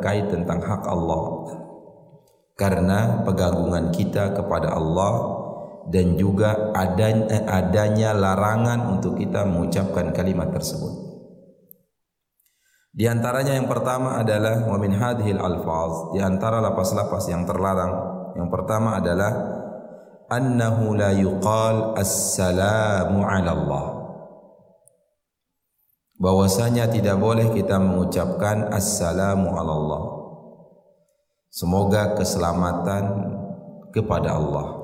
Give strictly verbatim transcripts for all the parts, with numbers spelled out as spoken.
terkait tentang hak Allah, karena pengagungan kita kepada Allah dan juga adanya, adanya larangan untuk kita mengucapkan kalimat tersebut. Di antaranya yang pertama adalah wa min hadhil alfaz, di antara lapas-lapas yang terlarang yang pertama adalah annahu la yuqal assalamu ala Allah, bahwasanya tidak boleh kita mengucapkan assalamu ala Allah, semoga keselamatan kepada Allah.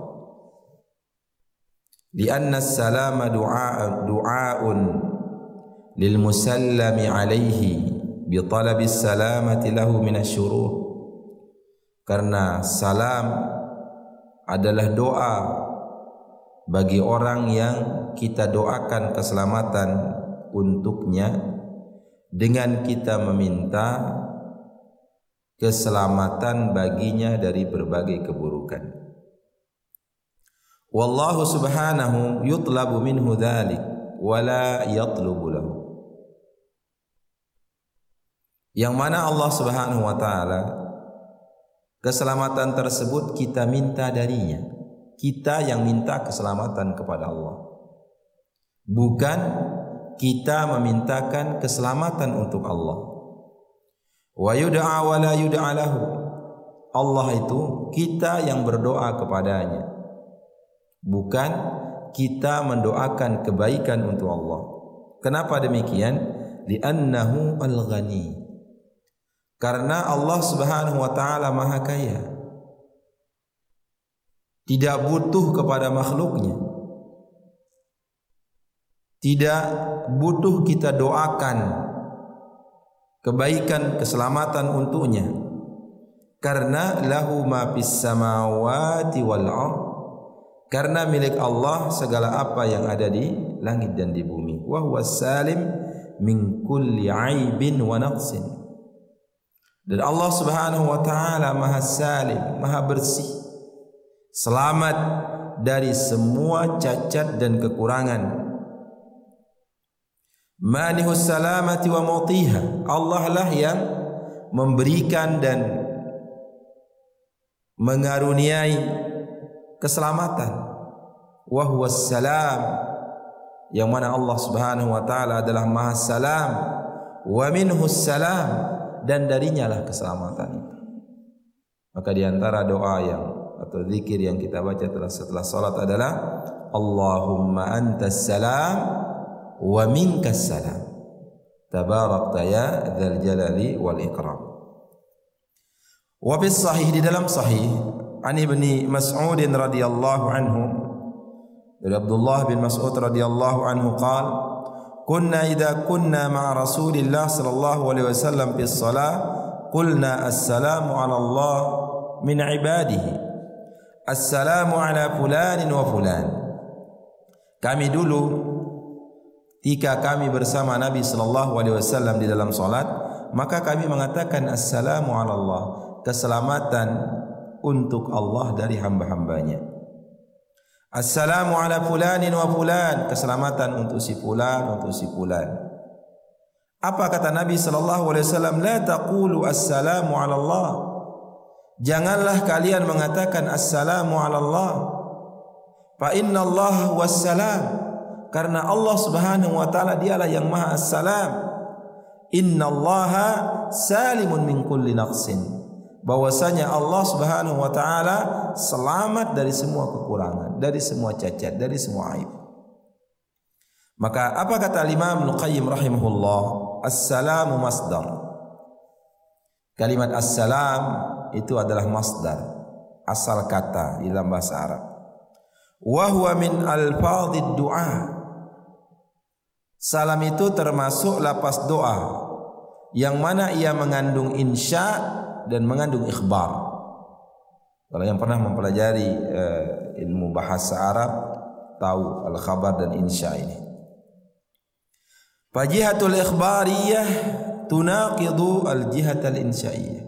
Lianna as-salama du'a du'aun lil musallami alaihi bi talabi as-salamati lahu min asy-syurur, karena salam adalah doa bagi orang yang kita doakan keselamatan untuknya dengan kita meminta keselamatan baginya dari berbagai keburukan. Wallahu subhanahu yutlabu minhu dhalik wala yatlubu lahu, yang mana Allah subhanahu wa ta'ala keselamatan tersebut kita minta darinya. Kita yang minta keselamatan kepada Allah, bukan kita memintakan keselamatan untuk Allah. Wa yud'a wa la yud'a lahu, Allah itu kita yang berdoa kepadanya, bukan kita mendoakan kebaikan untuk Allah. Kenapa demikian? Li'annahu al-ghani, karena Allah subhanahu wa ta'ala maha kaya, tidak butuh kepada makhluknya, tidak butuh kita doakan kebaikan keselamatan untuknya, karena lahu ma fis samawati wal ardh, karena milik Allah segala apa yang ada di langit dan di bumi. Wa huwa salim min kulli aibin wa naqsin, dan Allah subhanahu wa ta'ala maha salim, maha bersih, selamat dari semua cacat dan kekurangan. Manihus salamati wa mutiha, Allah lah yang memberikan dan mengaruniai keselamatan. Wa huwas salam, yang mana Allah subhanahu wa ta'ala adalah maha salam. Wa minhus salam, dan darinya lah keselamatan itu. Maka di antara doa yang atau zikir yang kita baca setelah salat adalah Allahumma antas salam wa minkas salam, tabarakta ya dzal jalali wal ikram. Wa bis sahih, di dalam sahih, an ibni Mas'ud radhiyallahu anhu, dari Abdullah bin Mas'ud radhiyallahu anhu qala kunna idza kunna ma'a Rasulillah sallallahu alaihi wasallam fi shalah qulna assalamu ala Allah min ibadihi, assalamu ala fulanin wa fulan. Kami dulu ketika kami bersama Nabi sallallahu alaihi wasallam di dalam salat, maka kami mengatakan assalamu ala Allah, keselamatan untuk Allah dari hamba-hambanya. Assalamu ala fulanin wa fulan, keselamatan untuk si fulan, untuk si fulan. Apa kata Nabi sallallahu alaihi wasallam? La taqulu assalamu ala Allah, janganlah kalian mengatakan assalamu ala Allah, fa inna Allah wassalam, karena Allah subhanahu wa ta'ala dialah yang maha as-salam. Inna Allaha salimun min kulli naqsin, bahwasanya Allah subhanahu wa ta'ala selamat dari semua kekurangan, dari semua cacat, dari semua aib. Maka apa kata Imam Ibnu Qayyim rahimahullah? As-salamu masdar. Kalimat as-salam itu adalah masdar, asal kata di dalam bahasa Arab. Wa huwa min alfadhid du'a, salam itu termasuk lapas doa yang mana ia mengandung insya dan mengandung ikhbar. Kalau yang pernah mempelajari uh, ilmu bahasa Arab tahu al-khabar dan insya ini. Fajihatul ikhbariyah tunaqidu al-jihatal insya'iyah,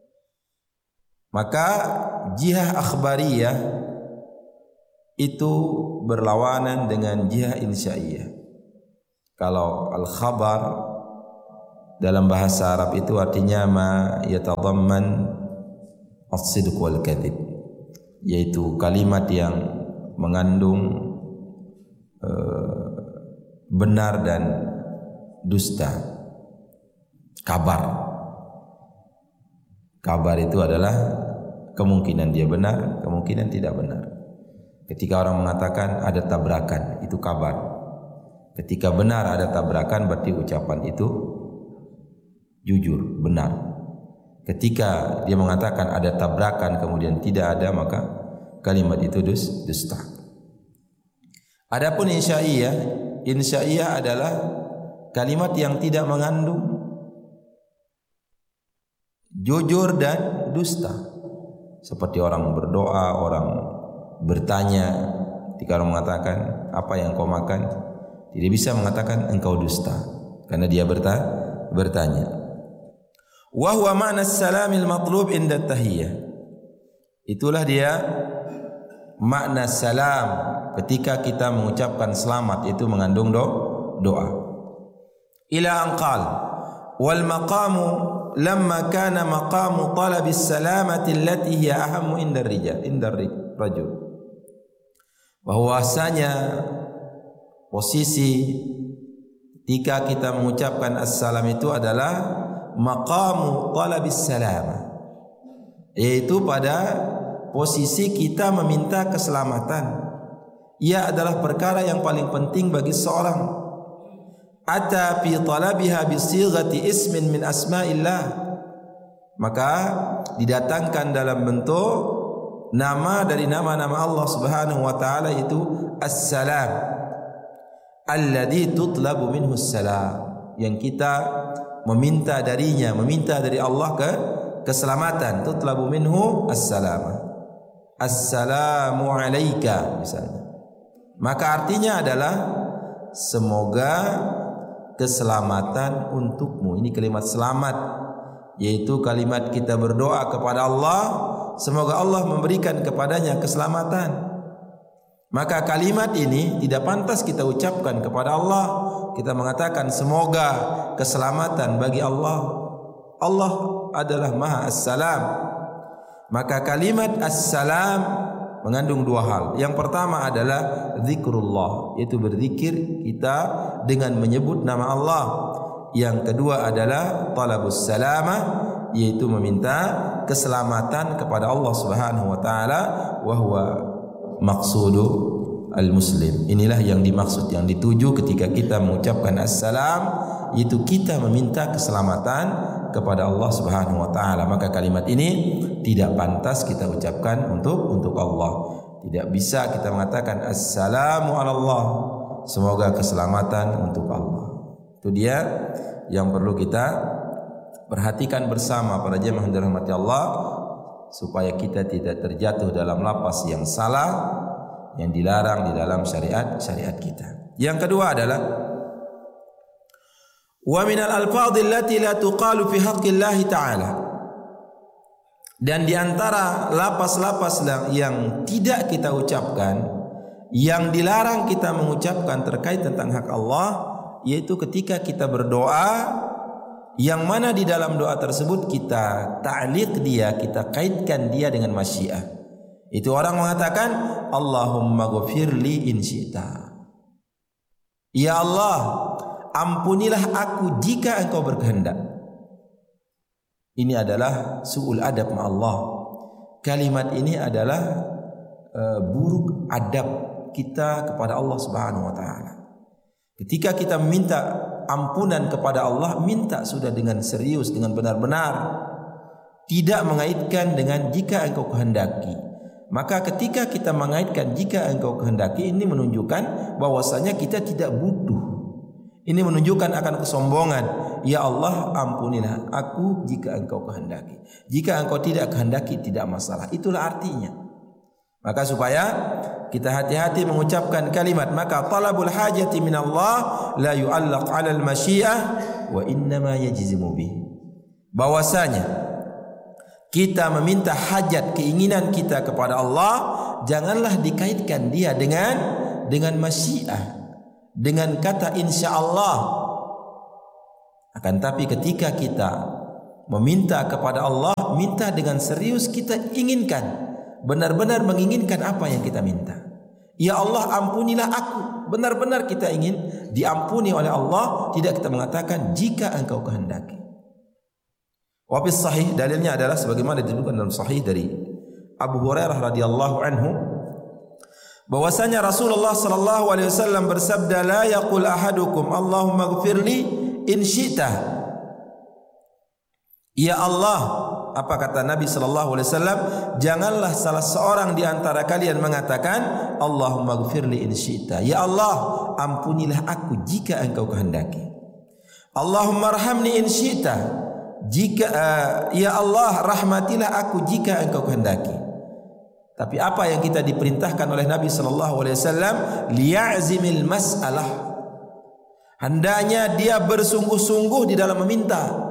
maka jihah akhbariyah itu berlawanan dengan jihah insya'iyah. Kalau al-khabar dalam bahasa Arab itu artinya ma yatadamman as-sidq wal kadhib, yaitu kalimat yang mengandung uh, benar dan dusta. Kabar. Kabar itu adalah kemungkinan dia benar, kemungkinan tidak benar. Ketika orang mengatakan ada tabrakan, itu kabar. Ketika benar ada tabrakan, berarti ucapan itu jujur, benar. Ketika dia mengatakan ada tabrakan kemudian tidak ada, maka kalimat itu dusta. Adapun insya'iyah, insya'iyah adalah kalimat yang tidak mengandung jujur dan dusta. Seperti orang berdoa, orang bertanya, ketika orang mengatakan apa yang kau makan, tidak bisa mengatakan engkau dusta karena dia berta- bertanya. Wa huwa ma'na as-salamil matlub inda tahiyyah. Itulah dia makna salam ketika kita mengucapkan selamat, itu mengandung do, doa. Ila anqal wal maqamu lamma kana maqamu talab as-salamati allati hiya ahammu inda ar-rijal inda ar-rajul. Bahwasanya posisi ketika kita mengucapkan assalam itu adalah maqamu talabis salama, yaitu pada posisi kita meminta keselamatan. Ia adalah perkara yang paling penting bagi seorang. Ata fi talabiha bi sighati ismin min asma'illah, maka didatangkan dalam bentuk nama dari nama-nama Allah Subhanahu wa taala, itu As-Salam alladzi tutlabu minhu as-salam, yang kita meminta darinya, meminta dari Allah ke keselamatan. Tutlabu minhu as-salama, assalamu alayka misalnya. Maka artinya adalah semoga keselamatan untukmu. Ini kalimat selamat, yaitu kalimat kita berdoa kepada Allah, semoga Allah memberikan kepadanya keselamatan. Maka kalimat ini tidak pantas kita ucapkan kepada Allah. Kita mengatakan semoga keselamatan bagi Allah. Allah adalah Maha As-Salam. Maka kalimat As-Salam mengandung dua hal. Yang pertama adalah zikrullah, yaitu berzikir kita dengan menyebut nama Allah. Yang kedua adalah talabus salamah, yaitu meminta keselamatan kepada Allah Subhanahu wa taala, wa huwa maqsudu al-muslim. Inilah yang dimaksud, yang dituju ketika kita mengucapkan assalam, yaitu kita meminta keselamatan kepada Allah Subhanahu wa taala. Maka kalimat ini tidak pantas kita ucapkan untuk untuk Allah. Tidak bisa kita mengatakan assalamu ala Allah, semoga keselamatan untuk Allah. Itu dia yang perlu kita perhatikan bersama para jemaah yang dirahmati Allah, supaya kita tidak terjatuh dalam lapas yang salah, yang dilarang di dalam syariat syariat kita. Yang kedua adalah wa minal alfadhi allati la tuqalu fi haqqillahi ta'ala, dan di antara lapas-lapas yang tidak kita ucapkan, yang dilarang kita mengucapkan terkait tentang hak Allah, yaitu ketika kita berdoa, yang mana di dalam doa tersebut kita ta'liq dia, kita kaitkan dia dengan masyiah. Itu orang mengatakan Allahumma ghafirli in syi'ta, ya Allah ampunilah aku jika engkau berkehendak. Ini adalah su'ul adab ma Allah. Kalimat ini adalah uh, buruk adab kita kepada Allah Subhanahu wa taala. Ketika kita meminta ampunan kepada Allah, minta sudah dengan serius, dengan benar-benar, tidak mengaitkan dengan jika engkau kehendaki. Maka ketika kita mengaitkan jika engkau kehendaki, ini menunjukkan bahwasanya kita tidak butuh. Ini menunjukkan akan kesombongan. Ya Allah ampunilah aku jika engkau kehendaki. Jika engkau tidak kehendaki tidak masalah. Itulah artinya. Maka supaya kita hati-hati mengucapkan kalimat, maka talabul hajati minallah la yu'allaq 'alal masyiah wa innama yajzimu bih. Bahwasanya kita meminta hajat, keinginan kita kepada Allah, janganlah dikaitkan dia dengan dengan masyiah, dengan kata insyaallah. Akan tapi ketika kita meminta kepada Allah, minta dengan serius, kita inginkan, benar-benar menginginkan apa yang kita minta. Ya Allah, ampunilah aku. Benar-benar kita ingin diampuni oleh Allah, tidak kita mengatakan jika engkau kehendaki. Wa fi sahih, dalilnya adalah sebagaimana disebutkan dalam sahih dari Abu Hurairah radhiyallahu anhu, bahwasanya Rasulullah sallallahu alaihi wasallam bersabda, la yaqul ahadukum Allahumma ighfirli in syi'ta. Ya Allah, apa kata Nabi sallallahu alaihi wasallam, janganlah salah seorang di antara kalian mengatakan Allahumma ighfirli in syi'ta. Ya Allah, ampunilah aku jika engkau kehendaki. Allahumma arhamni in syi'ta. Jika uh, ya Allah, rahmatilah aku jika engkau kehendaki. Tapi apa yang kita diperintahkan oleh Nabi sallallahu alaihi wasallam, liya'zimil mas'alah. Hendaknya dia bersungguh-sungguh di dalam meminta.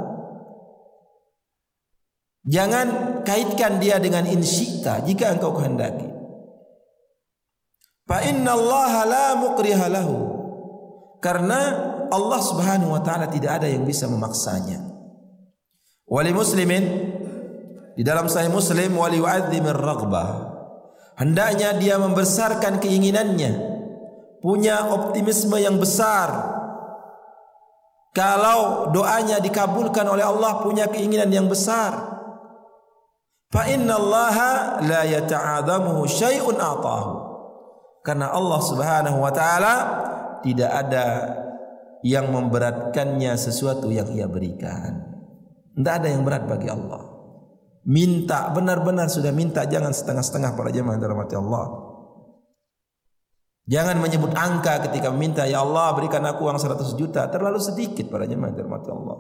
Jangan kaitkan dia dengan insyita, jika engkau kehendaki. Fa innallaha la mukriha lahu. Karena Allah Subhanahu wa taala tidak ada yang bisa memaksanya. Wali muslimin, di dalam Sahih Muslim, wali yu'adzimir raghbah. Hendaknya dia membesarkan keinginannya, punya optimisme yang besar. Kalau doanya dikabulkan oleh Allah, punya keinginan yang besar. Fa innallaha la yata'adzamuhu syai'un a'tahu. Karena Allah Subhanahu wa taala tidak ada yang memberatkannya sesuatu yang ia berikan. Tidak ada yang berat bagi Allah. Minta, benar-benar sudah minta, jangan setengah-setengah para jemaah dalam hati Allah. Jangan menyebut angka ketika meminta, ya Allah berikan aku uang seratus juta, terlalu sedikit para jemaah dalam hati Allah.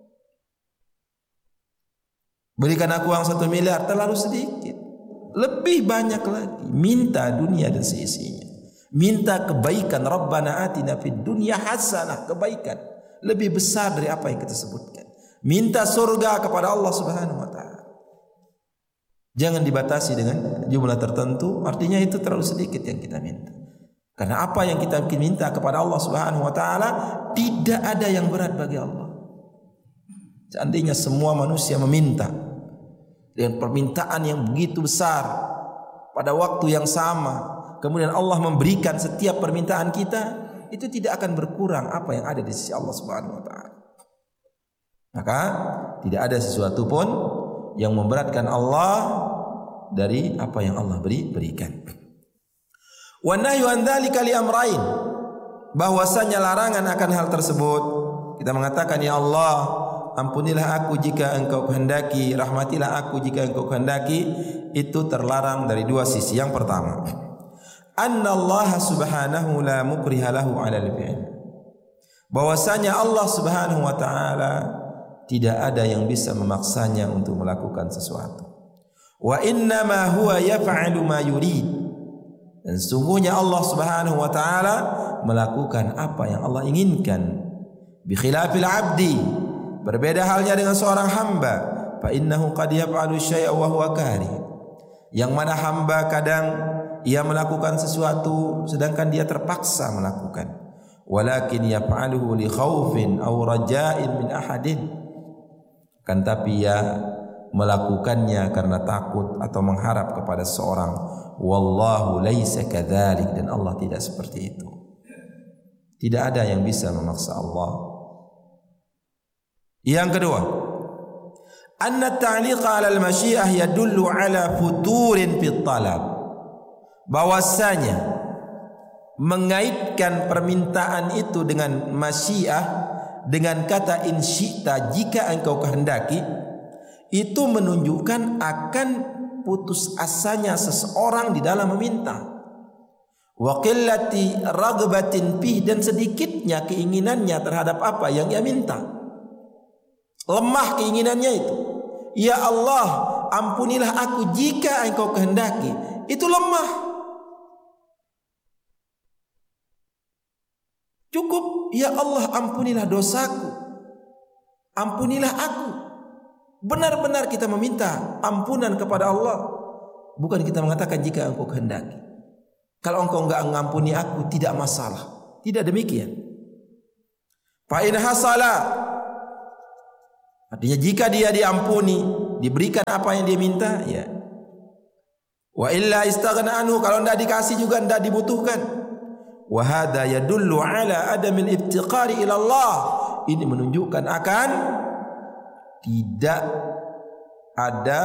Berikan aku uang satu miliar, terlalu sedikit. Lebih banyak lagi, minta dunia dan seisinya. Minta kebaikan, Rabbana atina fid dunya hasanah, kebaikan lebih besar dari apa yang kita sebutkan. Minta surga kepada Allah Subhanahu wa taala. Jangan dibatasi dengan jumlah tertentu, artinya itu terlalu sedikit yang kita minta. Karena apa yang kita minta kepada Allah Subhanahu wa taala tidak ada yang berat bagi Allah. Seandainya semua manusia meminta dengan permintaan yang begitu besar pada waktu yang sama, kemudian Allah memberikan setiap permintaan kita, itu tidak akan berkurang apa yang ada di sisi Allah Subhanahu wa taala. Maka tidak ada sesuatu pun yang memberatkan Allah dari apa yang Allah beri berikan. Wa nahyu an dzalika li amrayn, bahwasanya larangan akan hal tersebut. Kita mengatakan, ya Allah, ampunilah aku jika engkau kehendaki, rahmatilah aku jika engkau kehendaki, itu terlarang dari dua sisi. Yang pertama, anna Allah subhanahu la mukriha lahu 'ala al-fi'l, bahwasanya Allah Subhanahu wa taala tidak ada yang bisa memaksanya untuk melakukan sesuatu. Wa inna ma huwa yaf'alu ma yurid, dan sungguhnya Allah Subhanahu wa taala melakukan apa yang Allah inginkan. Bi khilafil 'abdi, berbeda halnya dengan seorang hamba. Fa innahu qad yaf'alu syai'a wa huwa karih, yang mana hamba kadang ia melakukan sesuatu sedangkan dia terpaksa melakukan. Walakin yaf'aluhu li khaufin aw raja'in min ahadin, kan tapi ia melakukannya karena takut atau mengharap kepada seorang. Wallahu laisa kadzalik, dan Allah tidak seperti itu. Tidak ada yang bisa memaksa Allah. Yang kedua, anna ta'liqa 'ala al-masyiah yadullu 'ala futurin fi talab, bahwasanya mengaitkan permintaan itu dengan masyiah, dengan kata insyita, jika engkau kehendaki, itu menunjukkan akan putus asanya seseorang di dalam meminta. Wa qillati ragbatin fi, dan sedikitnya keinginannya terhadap apa yang ia minta. Lemah keinginannya itu. Ya Allah, ampunilah aku jika engkau kehendaki. Itu lemah. Cukup, ya Allah ampunilah dosaku, ampunilah aku. Benar-benar kita meminta ampunan kepada Allah, bukan kita mengatakan jika engkau kehendaki. Kalau engkau enggak mengampuni aku, tidak masalah. Tidak demikian. Fa in hasala, Artinya jika dia diampuni, diberikan apa yang dia minta, ya. Wa illa istaghna anhu, kalau tidak dikasih juga tidak dibutuhkan. Wa hadza yadullu ala adamil ibtiqari ila Allah. Ini menunjukkan akan tidak ada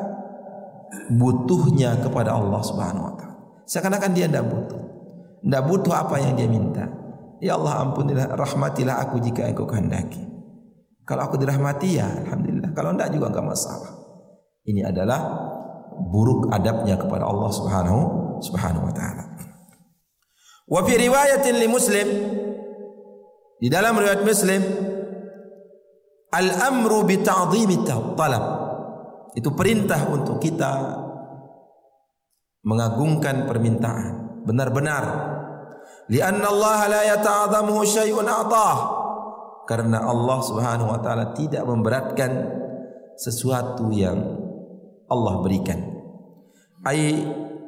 butuhnya kepada Allah Subhanahu wa taala. Seakan-akan dia tidak butuh. Tidak butuh apa yang dia minta. Ya Allah, ampunilah, rahmatilah aku jika Engkau kehendaki. Kalau aku dirahmati, ya alhamdulillah. Kalau tidak juga enggak masalah. Ini adalah buruk adabnya kepada Allah Subhanahu Subhanahu wa taala. Wa fi riwayatin li Muslim, di dalam riwayat Muslim, al-amru bi ta'dhimi talab. Itu perintah untuk kita mengagungkan permintaan, benar-benar. Lianna Allah la yata'adhamuhu syai'un a'tah. Karena Allah Subhanahu wa taala tidak memberatkan sesuatu yang Allah berikan. Ai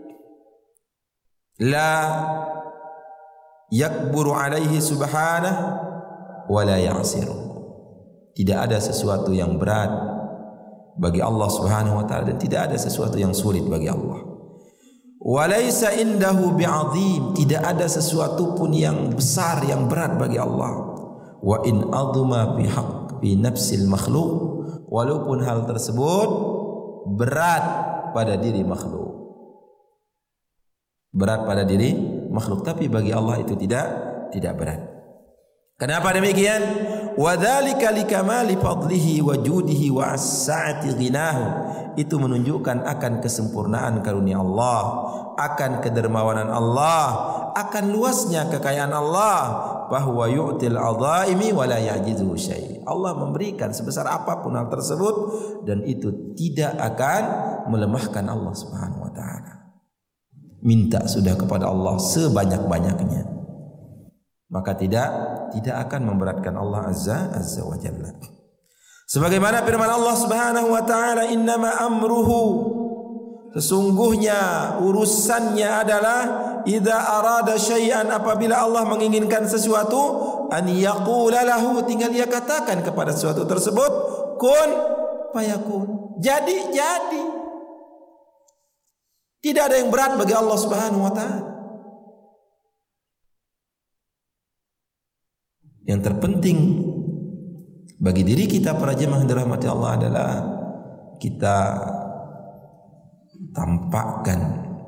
la yakburu alaihi subhanahu wa la ya'siru. Tidak ada sesuatu yang berat bagi Allah Subhanahu wa taala dan tidak ada sesuatu yang sulit bagi Allah. Wa laisa indahu bi'azim, tidak ada sesuatu pun yang besar yang berat bagi Allah. Wa in aduma bi haqq bi nafsil makhluk, walaupun hal tersebut berat pada diri makhluk. Berat pada diri makhluk, tapi bagi Allah itu tidak tidak berat. Kenapa demikian? Wa dzalika likamali fadlihi wa judihi wa as-sa'ati ghinahu. Itu menunjukkan akan kesempurnaan karunia Allah, akan kedermawanan Allah, akan luasnya kekayaan Allah, bahwa yu'til adhaimi wa la ya'jizuhu syai'. Allah memberikan sebesar apapun hal tersebut dan itu tidak akan melemahkan Allah Subhanahu wa taala. Minta sudah kepada Allah sebanyak-banyaknya, maka tidak tidak akan memberatkan Allah azza azza wa jalla. Sebagaimana firman Allah Subhanahu wa taala, innama amruhu, sesungguhnya urusannya adalah idza arada syai'an, apabila Allah menginginkan sesuatu, an yaqula lahu, tinggal dia katakan kepada sesuatu tersebut, kun fayakun, jadi jadi. Tidak ada yang berat bagi Allah Subhanahu wa taala. Yang terpenting bagi diri kita para jemaah yang dirahmati Allah adalah kita tampakkan,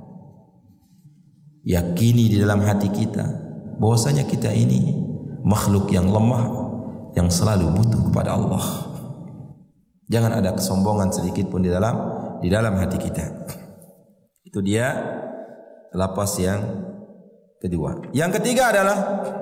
yakini di dalam hati kita bahwasanya kita ini makhluk yang lemah yang selalu butuh kepada Allah. Jangan ada kesombongan sedikit pun di dalam di dalam hati kita. Itu dia lapas yang kedua. Yang ketiga adalah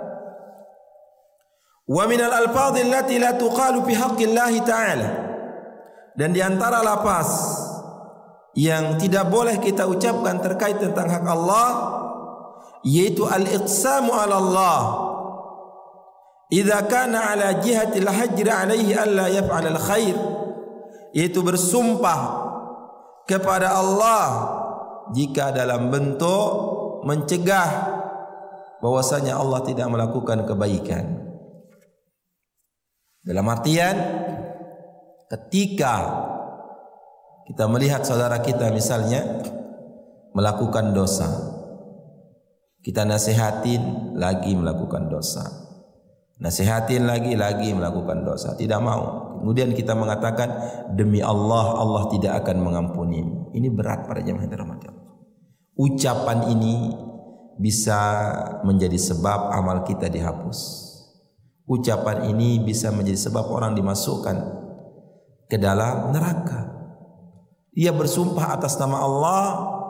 wa minal alfadhi allati la tuqalu fi haqqillahi ta'ala, dan di antara lapas yang tidak boleh kita ucapkan terkait tentang hak Allah yaitu al-iqsamu 'ala Allah idza kana 'ala jihatil hajr 'alaihi alla yaf'al al-khair, yaitu bersumpah kepada Allah jika dalam bentuk mencegah bahwasanya Allah tidak melakukan kebaikan. Dalam artian ketika kita melihat saudara kita misalnya melakukan dosa, kita nasihatin lagi melakukan dosa, nasihatin lagi lagi melakukan dosa, tidak mau. Kemudian kita mengatakan demi Allah, Allah tidak akan mengampuni. Ini berat para jemaah yang dirahmati Allah. Ucapan ini bisa menjadi sebab amal kita dihapus. Ucapan ini bisa menjadi sebab orang dimasukkan ke dalam neraka. Ia bersumpah atas nama Allah,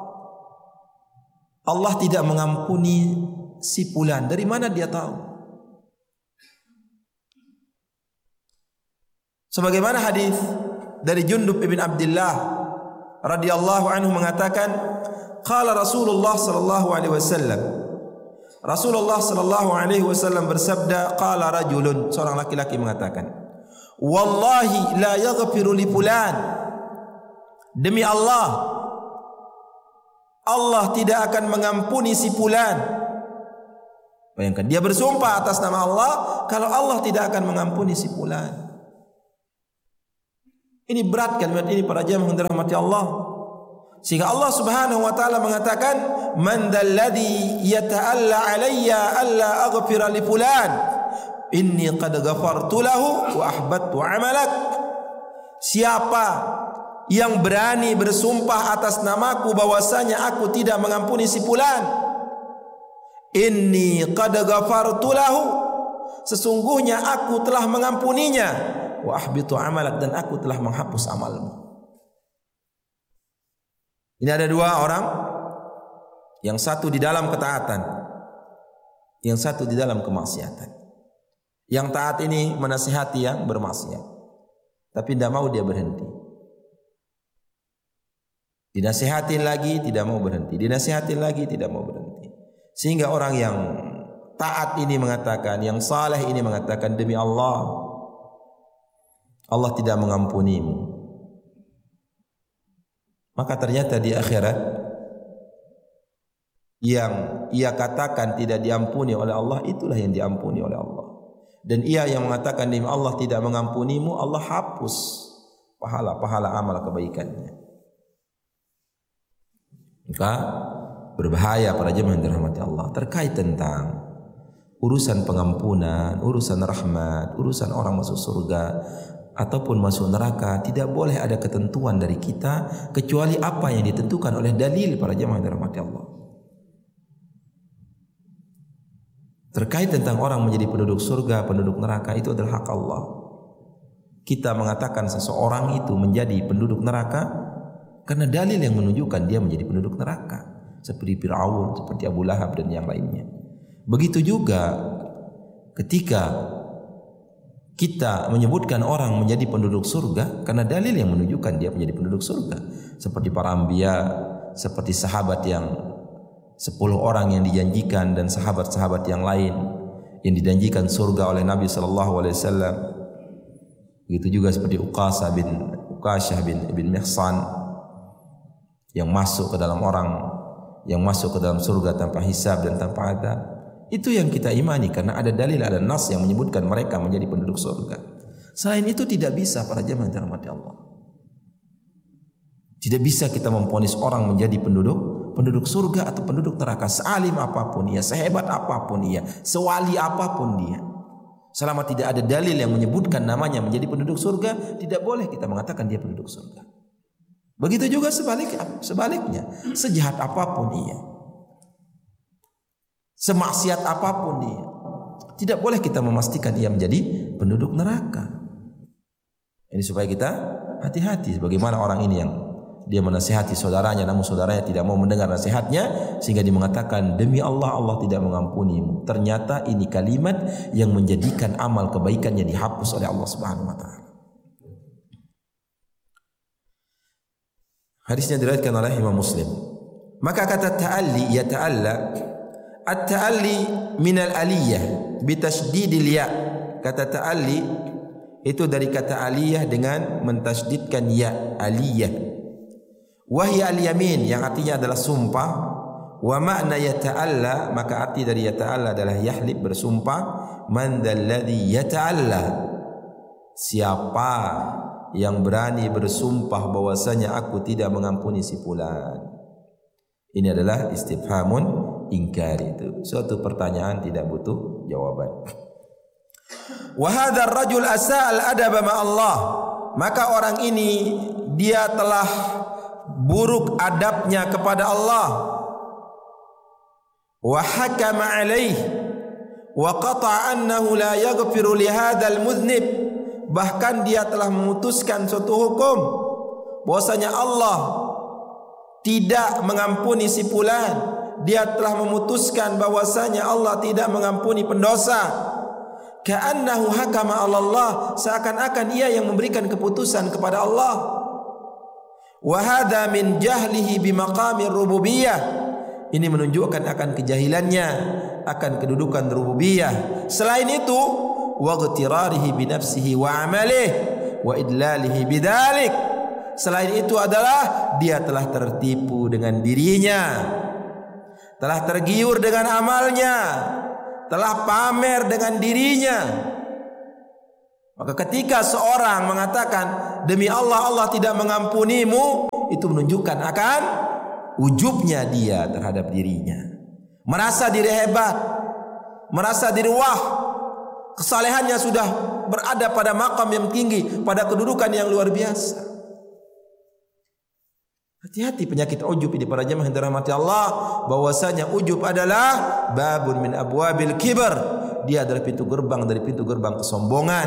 Allah tidak mengampuni si fulan. Dari mana dia tahu? Sebagaimana hadis dari Jundub ibn Abdullah radhiyallahu anhu mengatakan, qala Rasulullah sallallahu alaihi wasallam, Rasulullah sallallahu alaihi wasallam bersabda, qala rajulun, seorang laki-laki mengatakan, wallahi la yaghfiru li fulan, demi Allah, Allah tidak akan mengampuni si fulan. Bayangkan, dia bersumpah atas nama Allah kalau Allah tidak akan mengampuni si fulan. Ini berat kalimat ini para jemaah yang dirahmati Allah. Sehingga Allah Subhanahu wa taala mengatakan, "Man dzalladzi yata'alla 'alayya alla aghfira li fulan, inni qad ghafartu lahu wa ahbattu 'amalak." Siapa yang berani bersumpah atas namaku bahwasanya aku tidak mengampuni si fulan, inni qad ghafartu lahu, sesungguhnya aku telah mengampuninya, wa ahbitu 'amalak, dan aku telah menghapus amalmu. Ini ada dua orang, yang satu di dalam ketaatan, yang satu di dalam kemaksiatan. Yang taat ini menasihati yang bermaksiat, tapi tidak mau dia berhenti. Dinasihatin lagi tidak mau berhenti, dinasihatin lagi tidak mau berhenti. Sehingga orang yang taat ini mengatakan, yang saleh ini mengatakan, demi Allah, Allah tidak mengampunimu. Maka ternyata di akhirat yang ia katakan tidak diampuni oleh Allah, itulah yang diampuni oleh Allah. Dan ia yang mengatakan demi Allah tidak mengampunimu, Allah hapus pahala-pahala amal kebaikannya. Maka berbahaya para jemaah yang dirahmati Allah terkait tentang urusan pengampunan, urusan rahmat, urusan orang masuk surga ataupun masuk neraka. Tidak boleh ada ketentuan dari kita kecuali apa yang ditentukan oleh dalil para jemaah yang dirahmati Allah. Terkait tentang orang menjadi penduduk surga, penduduk neraka, itu adalah hak Allah. Kita mengatakan seseorang itu menjadi penduduk neraka karena dalil yang menunjukkan dia menjadi penduduk neraka, seperti Fir'aun, seperti Abu Lahab dan yang lainnya. Begitu juga ketika kita menyebutkan orang menjadi penduduk surga karena dalil yang menunjukkan dia menjadi penduduk surga, seperti para anbiya, seperti sahabat yang sepuluh orang yang dijanjikan dan sahabat-sahabat yang lain yang dijanjikan surga oleh Nabi sallallahu alaihi wasallam. Begitu juga seperti Uqasah bin Uqasyah bin bin Mihsan yang masuk ke dalam orang yang masuk ke dalam surga tanpa hisab dan tanpa adab. Itu yang kita imani karena ada dalil, ada nas yang menyebutkan mereka menjadi penduduk surga. Selain itu tidak bisa para jemaah yang dirahmati Allah. Tidak bisa kita memvonis orang menjadi penduduk penduduk surga atau penduduk neraka, sealim apapun ia, sehebat apapun ia, sewali apapun dia. Selama tidak ada dalil yang menyebutkan namanya menjadi penduduk surga, tidak boleh kita mengatakan dia penduduk surga. Begitu juga sebaliknya, sebaliknya, sejahat apapun ia, semaksiat apapun dia, tidak boleh kita memastikan ia menjadi penduduk neraka. Ini supaya kita hati-hati. Bagaimana orang ini yang dia menasihati saudaranya, namun saudaranya tidak mau mendengar nasihatnya, sehingga dia mengatakan demi Allah, Allah tidak mengampunimu. Ternyata ini kalimat yang menjadikan amal kebaikannya dihapus oleh Allah Subhanahu wa taala. Hadisnya diriwayatkan oleh Imam Muslim. Maka kata ta'alli, ya ta'alla, at-ta'alli minal aliyah bitasydidil ya. Kata ta'alli itu dari kata aliyah dengan mentasydidkan ya, aliyah. Wa hiya al-yamin, yang artinya adalah sumpah. Wa makna ya ta'alla, maka arti dari ya ta'alla adalah yahlib, bersumpah. Man dzalladzi yata'alla, siapa yang berani bersumpah bahwasanya aku tidak mengampuni si fulan. Ini adalah istifhamun ingkari, itu suatu pertanyaan tidak butuh jawaban. Wa hadzal rajul asa al-adab ma Allah, maka orang ini dia telah buruk adabnya kepada Allah. Wa hakama alaihi wa qata'a annahu la yaghfiru li hadzal muznib, bahkan dia telah memutuskan suatu hukum bahwasanya Allah tidak mengampuni si fulan. Dia telah memutuskan bahwasanya Allah tidak mengampuni pendosa. Ka'annahu hakama 'ala Allah, seakan-akan ia yang memberikan keputusan kepada Allah. Wa hadza min jahlihi bi maqamir rububiyah, ini menunjukkan akan kejahilannya akan kedudukan rububiyah. Selain itu, wa ghtirarihi bi nafsihi wa amalihi wa idlalihi bidzalik, selain itu adalah dia telah tertipu dengan dirinya, telah tergiur dengan amalnya, telah pamer dengan dirinya. Maka ketika seorang mengatakan demi Allah Allah tidak mengampunimu, itu menunjukkan akan ujubnya dia terhadap dirinya. Merasa diri hebat, merasa diri wah, kesalehannya sudah berada pada makam yang tinggi, pada kedudukan yang luar biasa. Hati-hati penyakit ujub ini para jemaah yang dirahmati Allah, bahwasanya ujub adalah babun min abwabil kibr. Dia adalah pintu gerbang dari pintu gerbang kesombongan.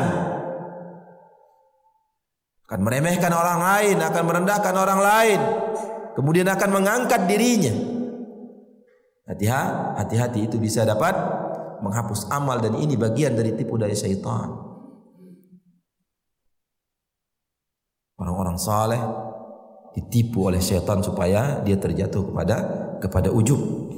Akan meremehkan orang lain, akan merendahkan orang lain, kemudian akan mengangkat dirinya. Hati-hati, hati-hati itu bisa dapat menghapus amal, dan ini bagian dari tipu daya syaitan. Orang-orang saleh ditipu oleh syaitan supaya dia terjatuh kepada kepada ujub.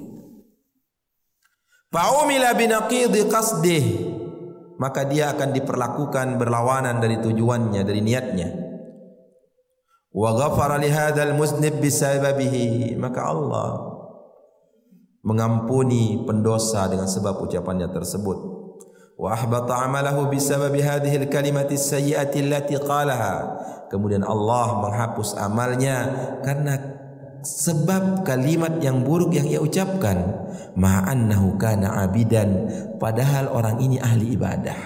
Fa'umila binaqidhi qasdih, maka dia akan diperlakukan berlawanan dari tujuannya, dari niatnya. Wa ghafara li hadzal muznib bisababihi, maka Allah mengampuni pendosa dengan sebab ucapannya tersebut. Wa ahbata amalahu bisababi hadhihi alkalimati sayyi'ati allati qalaha, kemudian Allah menghapus amalnya karena sebab kalimat yang buruk yang ia ucapkan. Ma'annahu kana abidan, padahal orang ini ahli ibadah,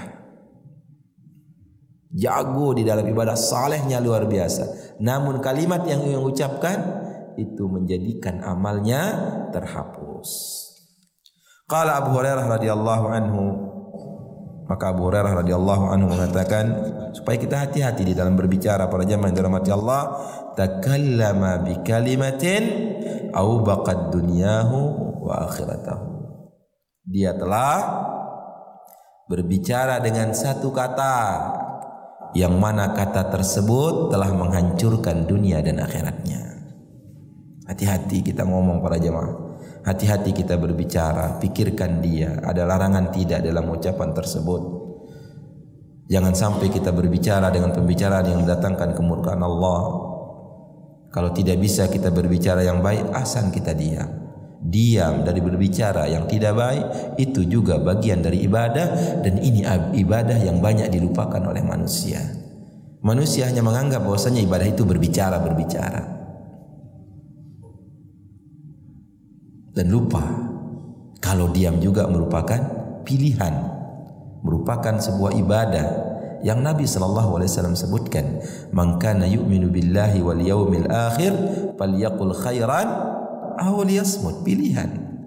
jago di dalam ibadah, salehnya luar biasa, namun kalimat yang ia ucapkan itu menjadikan amalnya terhapus. Qala Abu Hurairah radhiyallahu anhu, maka Abu Hurairah radhiyallahu anhu mengatakan, supaya kita hati-hati di dalam berbicara para jemaah yang dirahmati Allah, takallama bi kalimatin au baqad dunyahu wa akhiratahu. Dia telah berbicara dengan satu kata yang mana kata tersebut telah menghancurkan dunia dan akhiratnya. Hati-hati kita ngomong para jemaah. Hati-hati kita berbicara, pikirkan dia, ada larangan tidak dalam ucapan tersebut. Jangan sampai kita berbicara dengan pembicaraan yang mendatangkan kemurkaan Allah. Kalau tidak bisa kita berbicara yang baik, asal kita diam. Diam dari berbicara yang tidak baik itu juga bagian dari ibadah, dan ini ibadah yang banyak dilupakan oleh manusia. Manusia hanya menganggap bahwasanya ibadah itu berbicara-berbicara, dan lupa kalau diam juga merupakan pilihan, merupakan sebuah ibadah yang Nabi sallallahu alaihi wasallam sebutkan, man kana yu'minu billahi wal yaumil akhir falyaqul khairan aw liyasmut. Pilihan,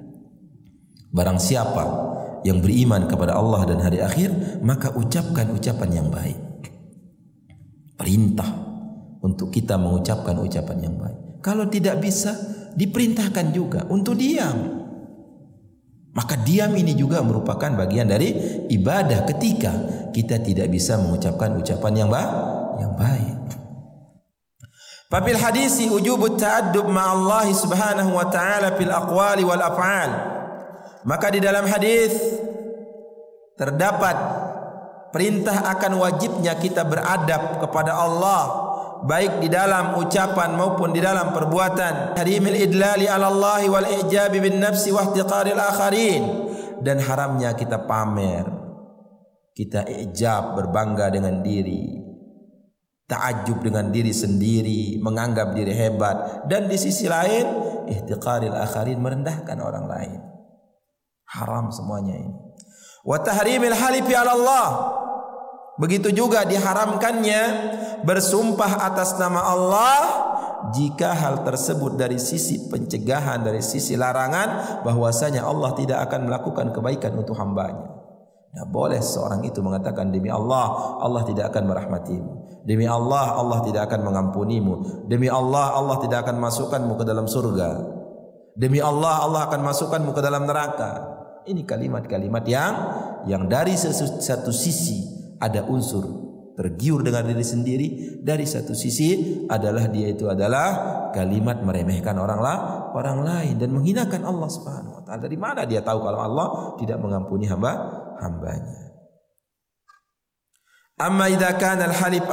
barang siapa yang beriman kepada Allah dan hari akhir, maka ucapkan ucapan yang baik. Perintah untuk kita mengucapkan ucapan yang baik. Kalau tidak bisa, diperintahkan juga untuk diam. Maka diam ini juga merupakan bagian dari ibadah ketika kita tidak bisa mengucapkan ucapan yang baik, yang baik. Fafil hadisi wujubut ta'addub ma'allahi subhanahu wa ta'ala fil aqwali wal af'al. Maka di dalam hadis terdapat perintah akan wajibnya kita beradab kepada Allah, baik di dalam ucapan maupun di dalam perbuatan. Harimil idlali ala Allahi wal ijabi bin nafsi wa ihtiqaril akharin, dan haramnya kita pamer, kita ijab, berbangga dengan diri, ta'ajub dengan diri sendiri, menganggap diri hebat, dan di sisi lain ihtiqaril akharin, merendahkan orang lain. Haram semuanya ini. Wa tahrimil halifi ala Allah, begitu juga diharamkannya bersumpah atas nama Allah jika hal tersebut dari sisi pencegahan, dari sisi larangan, bahwasanya Allah tidak akan melakukan kebaikan untuk hambanya. Tidak boleh seorang itu mengatakan, demi Allah, Allah tidak akan merahmatimu. Demi Allah, Allah tidak akan mengampunimu. Demi Allah, Allah tidak akan masukkanmu ke dalam surga. Demi Allah, Allah akan masukkanmu ke dalam neraka. Ini kalimat-kalimat yang yang dari satu sisi ada unsur tergiur dengan diri sendiri, dari satu sisi adalah dia itu adalah kalimat meremehkan orang la, orang lain dan menghinakan Allah Subhanahu wa taala. Dari mana dia tahu kalau Allah tidak mengampuni hamba hambanya? Amma idza kana al-halif